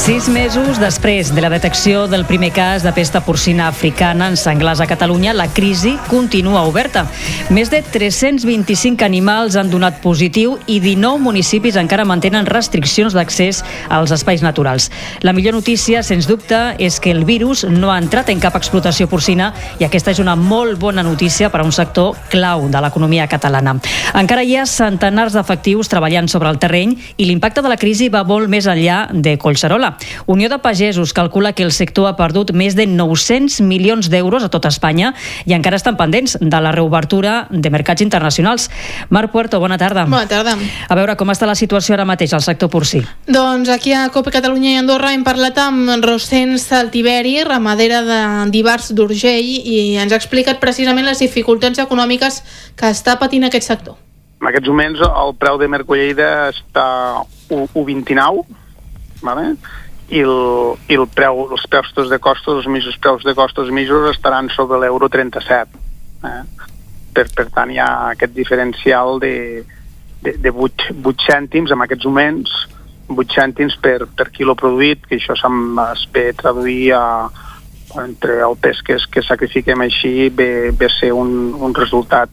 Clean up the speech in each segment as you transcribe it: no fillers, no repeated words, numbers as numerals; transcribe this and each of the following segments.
6 mesos després de la detecció del primer cas de pesta porcina africana en senglars a Catalunya, la crisi continua oberta. Més de 325 animals han donat positiu i 19 municipis encara mantenen restriccions d'accés als espais naturals. La millor notícia, sens dubte, és que el virus no ha entrat en cap explotació porcina i aquesta és una molt bona notícia per a un sector clau de l'economia catalana. Encara hi ha centenars d'efectius treballant sobre el terreny i l'impacte de la crisi va molt més enllà de Collserola. Unió de Pagesos calcula que el sector ha perdut més de 900 milions d'euros a tot Espanya i encara estan pendents de la reobertura de mercats internacionals. Marc Puerto, bona tarda. Bona tarda. A veure, com està la situació ara mateix al sector porcí? Doncs aquí a COPE Catalunya i Andorra hem parlat amb Rosens Saltiveri, ramadera d'Ivars d'Urgell, i ens ha explicat precisament les dificultats econòmiques que està patint aquest sector. En aquests moments el preu de Mercolleida està 1,29, vale? I els preus de costos, els mitjos preus de costos mitjos estaran sobre l'euro 37. Per tant, hi ha aquest diferencial de 8 cèntims en aquests moments, 8 cèntims per quilo produït, que això es ve a traduir entre el pes que sacrifiquem així, ve a ser un resultat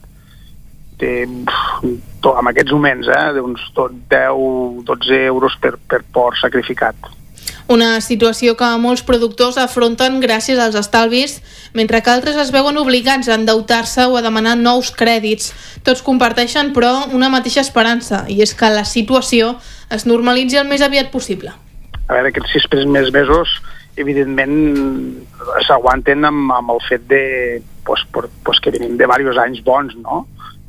en aquests moments d'uns 10-12 euros per porc sacrificat. Una situació que molts productors afronten gràcies als estalvis, mentre que altres es veuen obligats a endeutar-se o a demanar nous crèdits. Tots comparteixen, però, una mateixa esperança, i és que la situació es normalitzi el més aviat possible. A veure, aquests 6 primers mesos, evidentment, s'aguanten amb el fet que venim de diversos anys bons, no?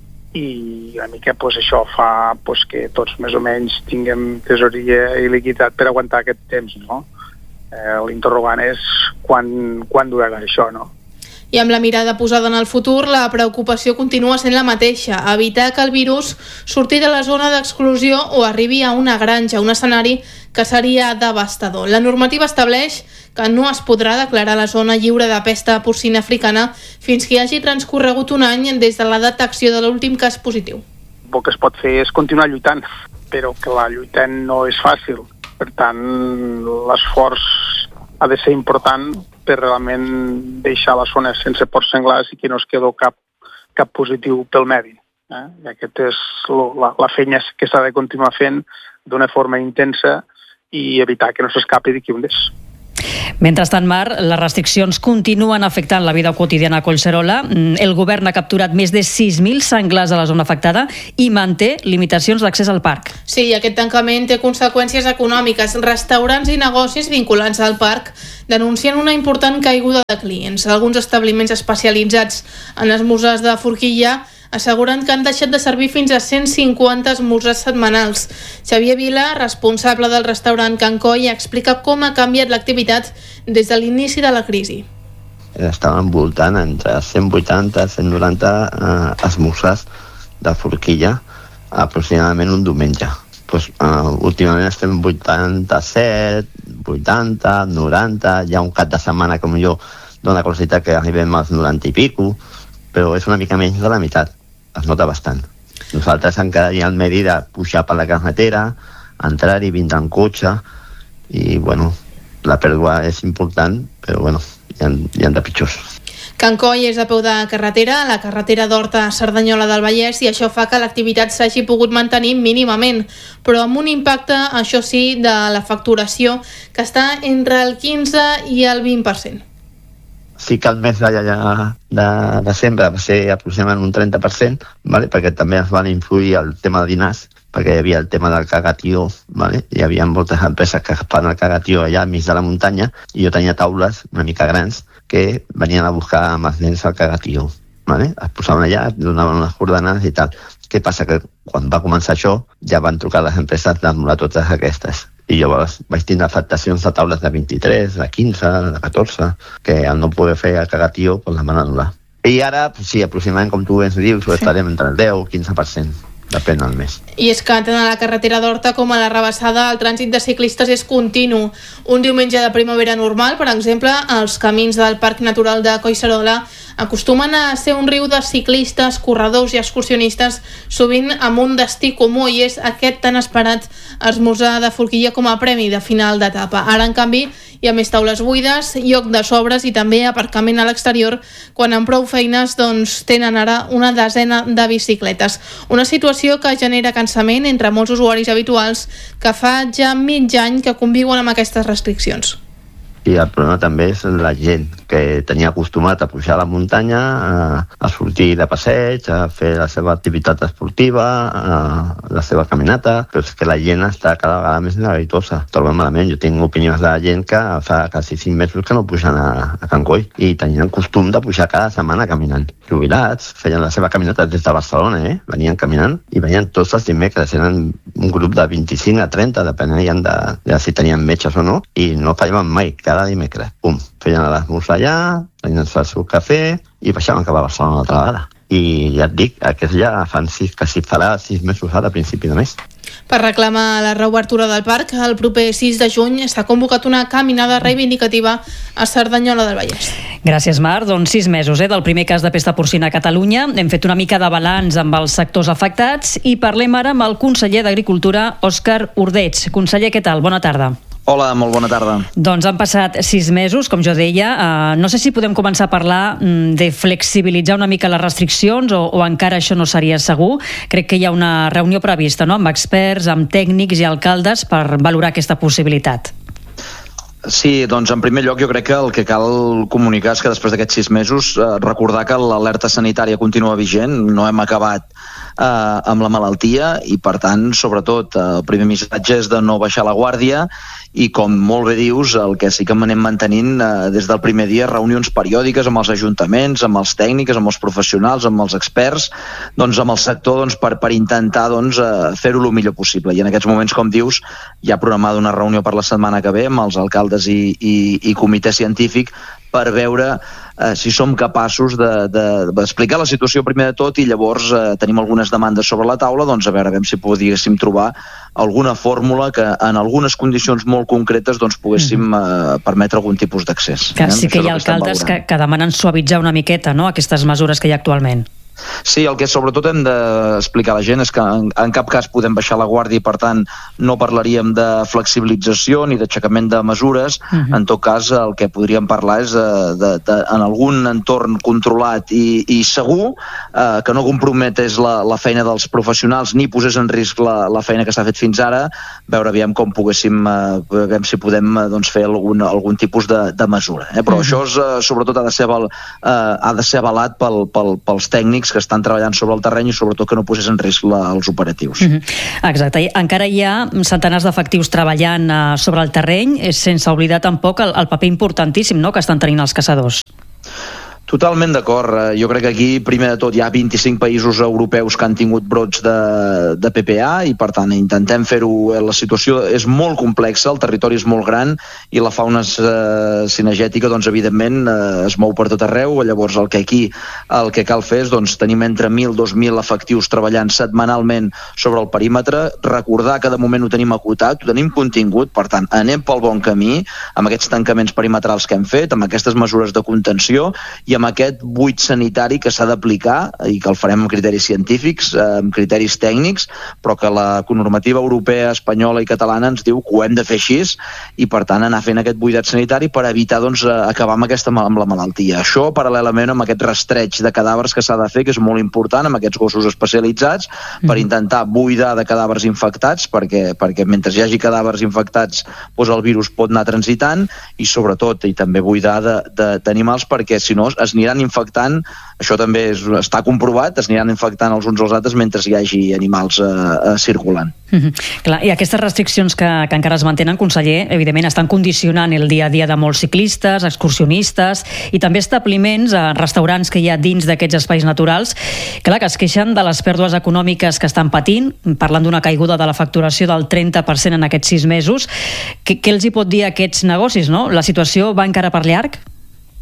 I una mica això fa que tots més o menys tinguem tesoreria i liquiditat per aguantar aquest temps, no? L'interrogant és quan durarà això, no? I amb la mirada posada en el futur, la preocupació continua sent la mateixa: evitar que el virus surti de la zona d'exclusió o arribi a una granja, un escenari que seria devastador. La normativa estableix que no es podrà declarar la zona lliure de pesta porcina africana fins que hagi transcorregut un any des de la detecció de l'últim cas positiu. El que es pot fer és continuar lluitant, però que la lluita no és fàcil. Per tant, l'esforç ha de ser important per realment deixar la zona sense porcs senglars i que no es quedi cap positiu pel medi. I aquesta és la feina que s'ha de continuar fent d'una forma intensa i evitar que no s'escapi d'aquí un des. Mentrestant, Marc, les restriccions continuen afectant la vida quotidiana a Collserola. El govern ha capturat més de 6.000 senglars a la zona afectada i manté limitacions d'accés al parc. Sí, aquest tancament té conseqüències econòmiques. Restaurants i negocis vinculats al parc denuncien una important caiguda de clients. Alguns establiments especialitzats en esmorzars de forquilla asseguren que han deixat de servir fins a 150 esmorzars setmanals. Xavier Vila, responsable del restaurant Can Coll, explica com ha canviat l'activitat des de l'inici de la crisi. Estaven voltant entre 180 i 190 esmorzars de forquilla aproximadament un diumenge. Últimament estem 87, 80, 90, hi ha un cap de setmana que potser dona curiositat que arribem als 90 i pico, però és una mica menys de la meitat. Es nota bastant. Nosaltres encara hi ha el medi de pujar per la carretera, entrar-hi, vindre en cotxe, i la pèrdua és important, però hi ha de pitjors. Can Coll és a peu de carretera, la carretera d'Horta a Cerdanyola del Vallès, i això fa que l'activitat s'hagi pogut mantenir mínimament, però amb un impacte, això sí, de la facturació, que està entre el 15 i el 20%. Sí que el mes de desembre va ser aproximadament un 30%, perquè també es van influir el tema de dinars, perquè hi havia el tema del cagatió, hi havia moltes empreses que fan el cagatió allà al mig de la muntanya, i jo tenia taules una mica grans que venien a buscar amb els nens el cagatió. Es posaven allà, donaven unes coordenades i tal. Què passa? Que quan va començar això ja van trucar les empreses d'anul·lar totes aquestes. I llavors vaig tindre afectacions de taules de 23, de 15, de 14, que al no poder fer el cagatió les van anul·lar. I ara, sí, aproximadament, com tu ens dius, estarem entre el 10 o 15%. depèn del mes. I és que tant a la carretera d'Horta com a la Rabassada el trànsit de ciclistes és continu. Un diumenge de primavera normal, per exemple, els camins del Parc Natural de Collserola acostumen a ser un riu de ciclistes, corredors i excursionistes, sovint amb un destí comú, i és aquest tan esperat esmorzar de forquilla com a premi de final d'etapa. Ara, en canvi, hi ha més taules buides, lloc de sobres i també aparcament a l'exterior, quan amb prou feines tenen ara una desena de bicicletes. Una situació que genera cansament entre molts usuaris habituals que fa ja mig any que conviuen amb aquestes restriccions. I el problema també és la gent que tenia acostumat a pujar a la muntanya, a sortir de passeig, a fer la seva activitat esportiva, la seva caminata, però és que la gent està cada vegada més neguitosa. Trobo malament. Jo tinc opinions de la gent que fa quasi 5 mesos que no pugen a Can Coll i tenien el costum de pujar cada setmana caminant. Jubilats, feien la seva caminata des de Barcelona, venien caminant i venien tots els dimecres. Eren un grup de 25 a 30, depenent de si tenien metges o no, i no fallaven mai. Cada dimecres, feien l'esmorzar allà, tenien el seu cafè i baixaven cap a Barcelona una altra vegada. I ja et dic, aquests ja farà 6 mesos ara, a principi de mes. Per reclamar la reobertura del parc, el proper 6 de juny s'ha convocat una caminada reivindicativa a Cerdanyola del Vallès. Gràcies, Mar. 6 mesos del primer cas de pesta porcina a Catalunya. Hem fet una mica de balanç amb els sectors afectats i parlem ara amb el conseller d'Agricultura, Òscar Ordeig. Conseller, què tal? Bona tarda. Hola, molt bona tarda. Doncs han passat 6 mesos, com jo deia. No sé si podem començar a parlar de flexibilitzar una mica les restriccions o encara això no seria segur. Crec que hi ha una reunió prevista, no?, amb experts, amb tècnics i alcaldes per valorar aquesta possibilitat. Sí, doncs en primer lloc jo crec que el que cal comunicar és que després d'aquests 6 mesos recordar que l'alerta sanitària continua vigent, no hem acabat amb la malaltia i per tant, sobretot, el primer missatge és de no baixar la guàrdia i com molt bé dius, el que sí que anem mantenint des del primer dia reunions periòdiques amb els ajuntaments, amb els tècnics, amb els professionals, amb els experts, amb el sector per intentar fer-ho el millor possible. I en aquests moments, com dius, hi ha programada una reunió per la setmana que ve amb els alcaldes i comitè científic per veure si som capaços d'explicar la situació primer de tot i llavors tenim algunes demandes sobre la taula, a veure si podríem trobar alguna fórmula que en algunes condicions molt concretes poguéssim permetre algun tipus d'accés. Sí que hi ha alcaldes que demanen suavitzar una miqueta, no?, aquestes mesures que hi ha actualment. Sí, el que sobretot hem d'explicar a la gent és que en cap cas podem baixar la guàrdia i per tant no parlaríem de flexibilització ni d'aixecament de mesures. En tot cas el que podríem parlar és en algun entorn controlat i segur que no comprometés la feina dels professionals ni posés en risc la feina que s'ha fet fins ara, veure aviam com veiem si podem fer algun tipus de mesura. Però això sobretot ha de ser avalat pels tècnics que estan treballant sobre el terreny i sobretot que no posés en risc els operatius. Exacte. Encara hi ha centenars d'efectius treballant sobre el terreny, sense oblidar tampoc el paper importantíssim, no?, que estan tenint els caçadors. Totalment d'acord. Jo crec que aquí, primer de tot, hi ha 25 països europeus que han tingut brots de PPA i, per tant, intentem fer-ho. La situació és molt complexa, el territori és molt gran i la fauna cinegètica, evidentment, es mou per tot arreu. Llavors, el que cal fer és tenim entre 1.000 i 2.000 efectius treballant setmanalment sobre el perímetre, recordar que de moment ho tenim acotat, ho tenim contingut, per tant, anem pel bon camí amb aquests tancaments perimetrals que hem fet, amb aquestes mesures de contenció i amb aquest buit sanitari que s'ha d'aplicar i que el farem amb criteris científics, amb criteris tècnics, però que la normativa europea, espanyola i catalana ens diu que ho hem de fer així i per tant anar fent aquest buidat sanitari per evitar acabar amb la malaltia. Això paral·lelament amb aquest rastreig de cadàvers que s'ha de fer, que és molt important, amb aquests gossos especialitzats per intentar buidar de cadàvers infectats perquè mentre hi hagi cadàvers infectats el virus pot anar transitant i sobretot i també buidar d'animals perquè si no es aniran infectant, això també està comprovat, es aniran infectant els uns als altres mentre hi hagi animals circulant. Clar, i aquestes restriccions que encara es mantenen, conseller, evidentment estan condicionant el dia a dia de molts ciclistes, excursionistes i també establiments, restaurants que hi ha dins d'aquests espais naturals, clar, que es queixen de les pèrdues econòmiques que estan patint, parlant d'una caiguda de la facturació del 30% en aquests 6 mesos. Què els hi pot dir a aquests negocis, no? La situació va encara per llarg?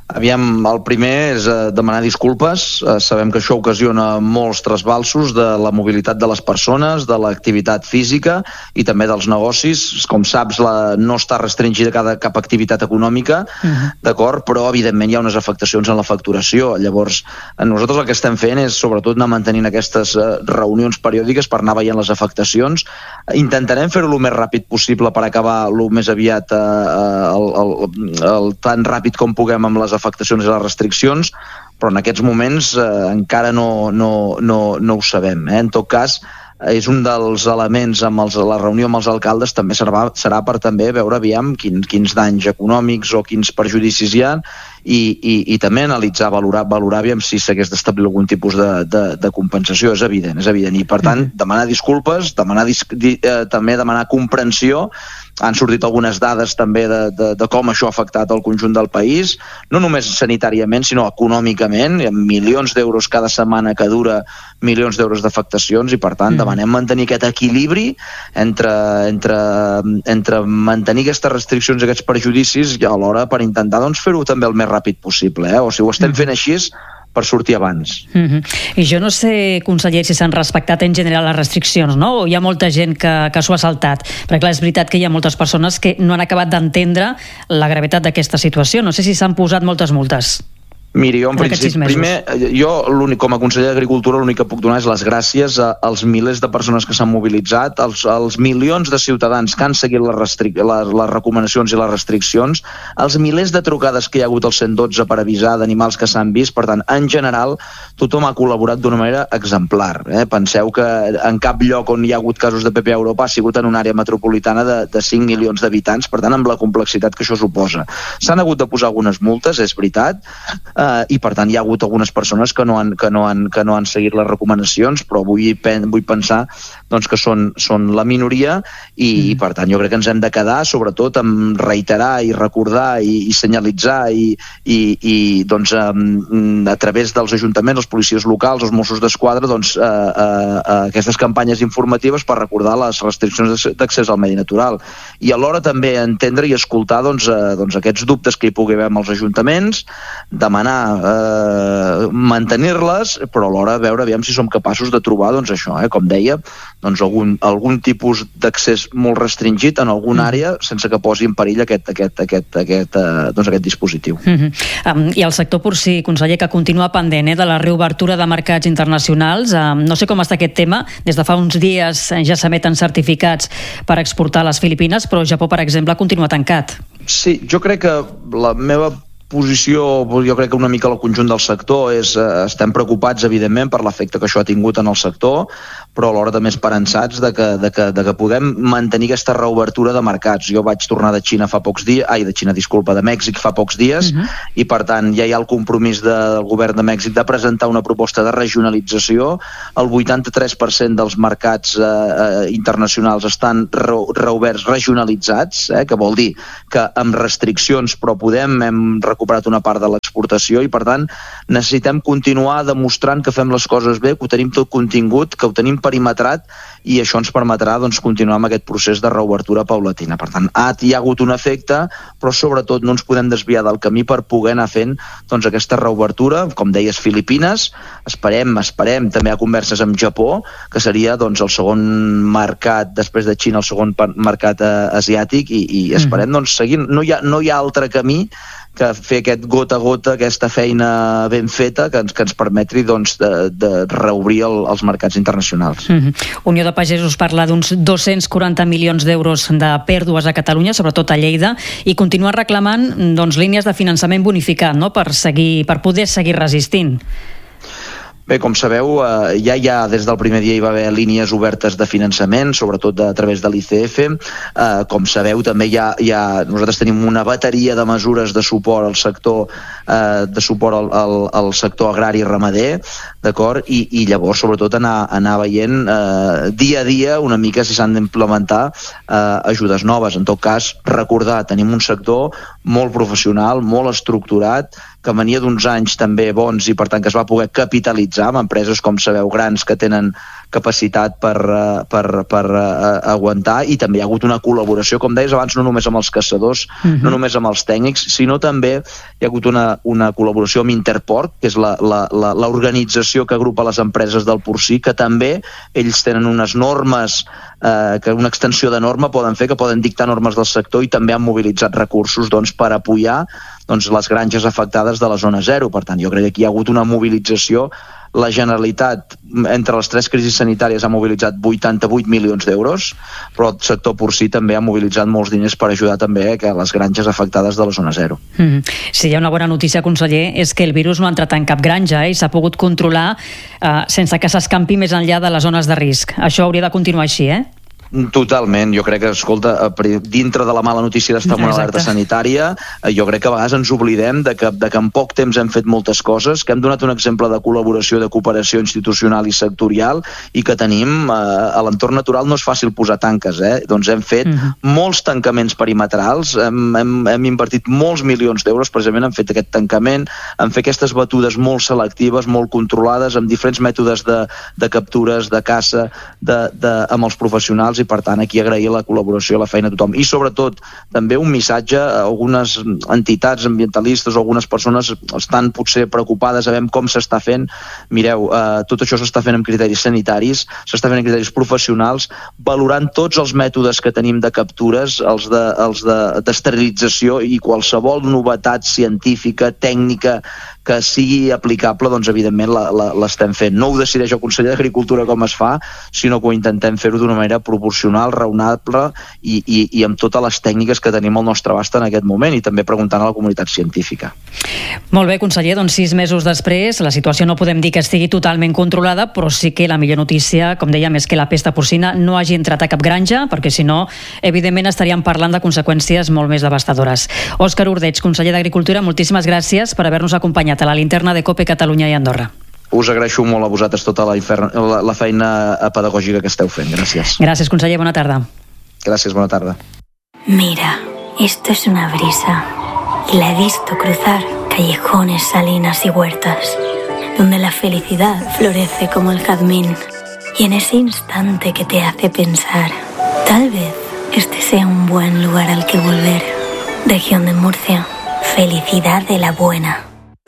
Aviam, el primer és demanar disculpes. Sabem que això ocasiona molts trasbalsos de la mobilitat de les persones, de l'activitat física i també dels negocis. Com saps, no està restringida cap activitat econòmica, d'acord? Però, evidentment, hi ha unes afectacions en la facturació. Llavors, nosaltres el que estem fent és, sobretot, anar mantenint aquestes reunions periòdiques per anar veient les afectacions. Intentarem fer-ho el més ràpid possible per acabar el més aviat tan ràpid com puguem amb les afectacions i les restriccions, però en aquests moments encara no ho sabem. En tot cas, és un dels elements amb la reunió amb els alcaldes, també serà per també veure aviam quins danys econòmics o quins perjudicis hi ha i també analitzar, valorar aviam si s'hagués d'establir algun tipus de compensació. És evident. I per tant, demanar disculpes, també demanar comprensió. Han sortit algunes dades també de com això ha afectat el conjunt del país, no només sanitàriament sinó econòmicament. Hi ha milions d'euros cada setmana que dura, milions d'euros d'afectacions, i per tant demanem mantenir aquest equilibri entre mantenir aquestes restriccions i aquests perjudicis i alhora per intentar fer-ho també el més ràpid possible, o sigui, ho estem fent així per sortir abans. I jo no sé, conseller, si s'han respectat en general les restriccions, no? O hi ha molta gent que s'ho ha saltat? Perquè clar, és veritat que hi ha moltes persones que no han acabat d'entendre la gravetat d'aquesta situació. No sé si s'han posat moltes multes. Miri, jo en principi, primer, com a conseller d'Agricultura l'únic que puc donar és les gràcies als milers de persones que s'han mobilitzat, als milions de ciutadans que han seguit les recomanacions i les restriccions, als milers de trucades que hi ha hagut al 112 per avisar d'animals que s'han vist. Per tant, en general, tothom ha col·laborat d'una manera exemplar. Penseu que en cap lloc on hi ha hagut casos de PPA a Europa ha sigut en una àrea metropolitana de 5 milions d'habitants, per tant, amb la complexitat que això suposa. S'han hagut de posar algunes multes, és veritat, i per tant hi ha hagut algunes persones que no han seguit les recomanacions, però vull pensar que són la minoria i per tant jo crec que ens hem de quedar sobretot amb reiterar i recordar i senyalitzar i a través dels ajuntaments, les policies locals, els Mossos d'Esquadra, aquestes campanyes informatives per recordar les restriccions d'accés al medi natural i alhora també entendre i escoltar aquests dubtes que hi pugui haver amb els ajuntaments, demanar mantenir-les, però alhora veure aviam si som capaços de trobar això, com deia, algun tipus d'accés molt restringit en alguna àrea sense que posi en perill aquest dispositiu. I el sector porcí, conseller, que continua pendent de la reobertura de mercats internacionals. No sé com està aquest tema. Des de fa uns dies ja s'emeten certificats per exportar a les Filipines, però el Japó, per exemple, continua tancat. Sí, jo crec que la meva posició, jo crec que una mica el conjunt del sector estem preocupats evidentment per l'efecte que això ha tingut en el sector, però alhora també esperançats de que puguem mantenir aquesta reobertura de mercats. Jo vaig tornar de Mèxic fa pocs dies i per tant ja hi ha el compromís del govern de Mèxic de presentar una proposta de regionalització. El 83% dels mercats internacionals estan reoberts regionalitzats, que vol dir que amb restriccions però hem recuperat una part de l'exportació i per tant necessitem continuar demostrant que fem les coses bé, que ho tenim tot contingut, que ho tenim perimetrat i això ens permetrà continuar amb aquest procés de reobertura paulatina. Per tant, hi ha hagut un efecte, però sobretot no ens podem desviar del camí per poder anar fent aquesta reobertura, com deies, Filipines, esperem, també hi ha converses amb Japó, que seria el segon mercat, després de Xina, el segon mercat asiàtic i esperem seguir. No hi ha altre camí que fer aquest gota a gota, aquesta feina ben feta que ens permetri de reobrir els mercats internacionals. Unió de Pagesos parla d'uns 240 milions d'euros de pèrdues a Catalunya, sobretot a Lleida, i continua reclamant línies de finançament bonificat, per poder seguir resistint. Bé, com sabeu, ja des del primer dia hi va haver línies obertes de finançament, sobretot a través de l'ICF. Com sabeu, també nosaltres tenim una bateria de mesures de suport al sector, al sector agrari i ramader, d'acord? I llavors, sobretot, anar veient dia a dia una mica si s'han d'implementar ajudes noves. En tot cas, recordar, tenim un sector molt professional, molt estructurat, que venia d'uns anys també bons i per tant que es va poder capitalitzar amb empreses, com sabeu, grans que capacitat per aguantar, i també hi ha hagut una col·laboració, com deies abans, no només amb els caçadors, no només amb els tècnics, sinó també hi ha hagut una col·laboració amb Interport, que és l'organització que agrupa les empreses del porcí, que també ells tenen unes normes, que una extensió de norma poden fer, que poden dictar normes del sector, i també han mobilitzat recursos per apoyar les granges afectades de la zona zero. Per tant, jo crec que aquí hi ha hagut una mobilització. La Generalitat, entre les 3 crisis sanitàries, ha mobilitzat 88 milions d'euros, però el sector porcí també ha mobilitzat molts diners per ajudar també a les granges afectades de la zona zero. Sí, hi ha una bona notícia, conseller, és que el virus no ha entrat en cap granja i s'ha pogut controlar sense que s'escampi més enllà de les zones de risc. Això hauria de continuar així, Totalment, jo crec que, escolta, dintre de la mala notícia d'estar en una alerta sanitària, jo crec que a vegades ens oblidem de que en poc temps hem fet moltes coses, que hem donat un exemple de col·laboració, de cooperació institucional i sectorial, i que tenim, a l'entorn natural no és fàcil posar tanques, doncs hem fet molts tancaments perimetrals, hem invertit molts milions d'euros, precisament hem fet aquest tancament, hem fet aquestes batudes molt selectives, molt controlades, amb diferents mètodes de captures, de caça, amb els professionals, i per tant aquí agrair la col·laboració, la feina a tothom, i sobretot també un missatge a algunes entitats ambientalistes o algunes persones estan potser preocupades a veure com s'està fent. Mireu, tot això s'està fent amb criteris sanitaris, s'està fent amb criteris professionals, valorant tots els mètodes que tenim de captures, els d'esterilització, i qualsevol novetat científica, tècnica que sigui aplicable, doncs evidentment l'estem fent. No ho decideix el conseller d'Agricultura com es fa, sinó que ho intentem fer-ho d'una manera proporcional, raonable, i amb totes les tècniques que tenim al nostre abast en aquest moment, i també preguntant a la comunitat científica. Molt bé, conseller, doncs 6 mesos després, la situació no podem dir que estigui totalment controlada, però sí que la millor notícia, com dèiem, és que la pesta porcina no hagi entrat a cap granja, perquè si no, evidentment estaríem parlant de conseqüències molt més devastadores. Òscar Ordeig, conseller d'Agricultura, moltíssimes gràcies per haver-nos acompanyat a la linterna de COPE Catalunya i Andorra. Us agraeixo molt a vosaltres tota la feina pedagògica que esteu fent. Gràcies. Gràcies, conseller. Bona tarda. Gràcies, bona tarda. Mira, esto es una brisa y la he visto cruzar callejones, salinas y huertas, donde la felicidad florece como el jazmín. Y en ese instante que te hace pensar, tal vez este sea un buen lugar al que volver. Región de Murcia, felicidad de la buena.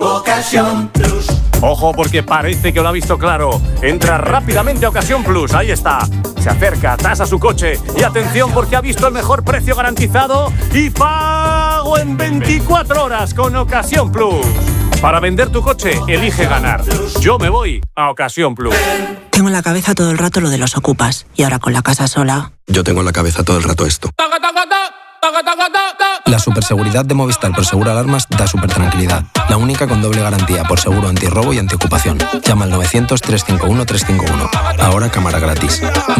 Ocasión Plus. Ojo, porque parece que lo ha visto claro. Entra rápidamente a Ocasión Plus, ahí está. Se acerca, tasa su coche y atención porque ha visto el mejor precio garantizado y pago en 24 horas con Ocasión Plus. Para vender tu coche, elige ganar. Yo me voy a Ocasión Plus. Tengo en la cabeza todo el rato lo de los ocupas y ahora con la casa sola. Yo tengo en la cabeza todo el rato esto. La superseguridad de Movistar por Seguro Alarmas da supertranquilidad. La única con doble garantía por seguro antirrobo y antiocupación. Llama al 900 351 351. Ahora cámara gratis.